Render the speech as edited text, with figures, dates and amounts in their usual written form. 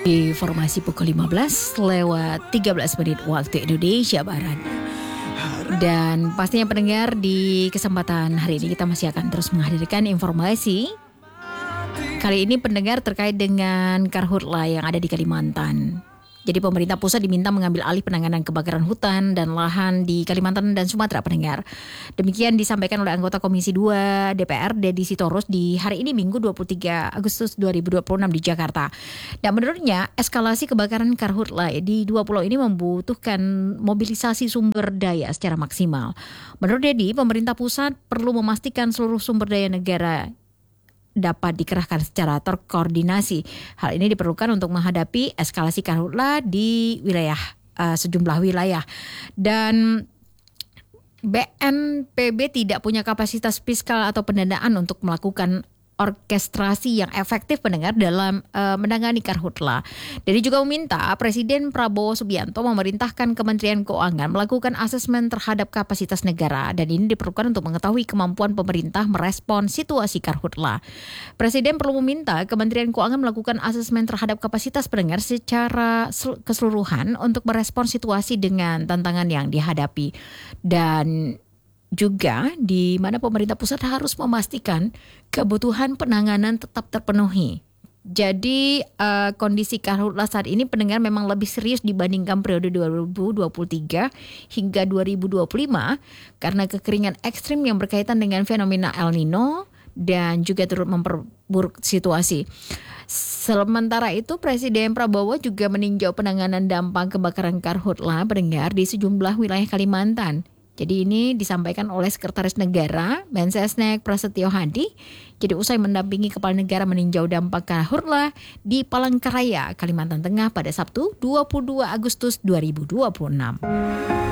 Informasi pukul 15 lewat 13 menit waktu Indonesia Barat. Dan pastinya pendengar, di kesempatan hari ini kita masih akan terus menghadirkan informasi. Kali ini pendengar terkait dengan karhutla yang ada di Kalimantan. Jadi pemerintah pusat diminta mengambil alih penanganan kebakaran hutan dan lahan di Kalimantan dan Sumatera, pendengar. Demikian disampaikan oleh anggota Komisi 2 DPR Deddy Sitorus di hari ini Minggu 23 Agustus 2026 di Jakarta. Dan menurutnya eskalasi kebakaran karhutla di dua pulau ini membutuhkan mobilisasi sumber daya secara maksimal. Menurut Deddy, pemerintah pusat perlu memastikan seluruh sumber daya negara dapat dikerahkan secara terkoordinasi. Hal ini diperlukan untuk menghadapi eskalasi karhutla di wilayah sejumlah wilayah. Dan BNPB tidak punya kapasitas fiskal atau pendanaan untuk melakukan orkestrasi yang efektif, pendengar, dalam menangani karhutla. Jadi juga meminta Presiden Prabowo Subianto memerintahkan Kementerian Keuangan melakukan asesmen terhadap kapasitas negara, dan ini diperlukan untuk mengetahui kemampuan pemerintah merespon situasi karhutla. Presiden perlu meminta Kementerian Keuangan melakukan asesmen terhadap kapasitas, pendengar, secara keseluruhan untuk merespon situasi dengan tantangan yang dihadapi. Dan juga di mana pemerintah pusat harus memastikan kebutuhan penanganan tetap terpenuhi. Jadi kondisi karhutla saat ini, pendengar, memang lebih serius dibandingkan periode 2023 hingga 2025 karena kekeringan ekstrim yang berkaitan dengan fenomena El Nino dan juga turut memperburuk situasi. Sementara itu, Presiden Prabowo juga meninjau penanganan dampak kebakaran karhutla, pendengar, di sejumlah wilayah Kalimantan. Jadi ini disampaikan oleh Sekretaris Negara Mensesnek Prasetyo Hadi. Jadi usai mendampingi Kepala Negara meninjau dampak karhutla di Palangkaraya, Kalimantan Tengah pada Sabtu 22 Agustus 2026.